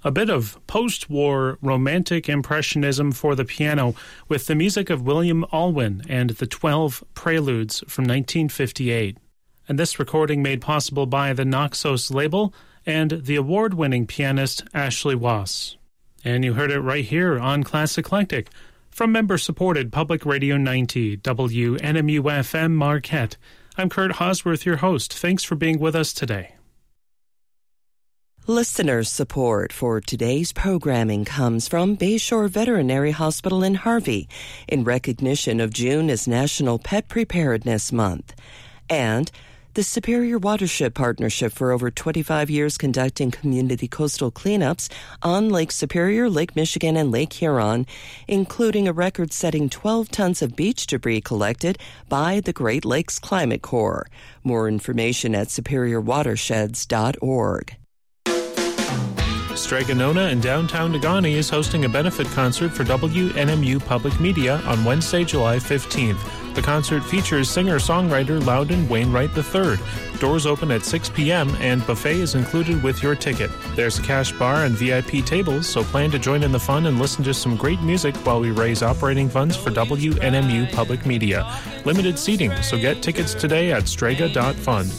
a bit of post-war romantic impressionism for the piano with the music of William Alwyn and the 12 Preludes from 1958. And this recording made possible by the Naxos label and the award-winning pianist Ashley Wass. And you heard it right here on Classic Eclectic from member-supported Public Radio 90, WNMU-FM Marquette. I'm Kurt Hosworth, your host. Thanks for being with us today. Listener support for today's programming comes from Bayshore Veterinary Hospital in Harvey in recognition of June as National Pet Preparedness Month, and the Superior Watershed Partnership for over 25 years conducting community coastal cleanups on Lake Superior, Lake Michigan, and Lake Huron, including a record-setting 12 tons of beach debris collected by the Great Lakes Climate Corps. More information at superiorwatersheds.org. Strega Nona in downtown Negaunee is hosting a benefit concert for WNMU Public Media on Wednesday, July 15th. The concert features singer-songwriter Loudon Wainwright III. Doors open at 6 p.m. and buffet is included with your ticket. There's a cash bar and VIP tables, so plan to join in the fun and listen to some great music while we raise operating funds for WNMU Public Media. Limited seating, so get tickets today at strega.fun.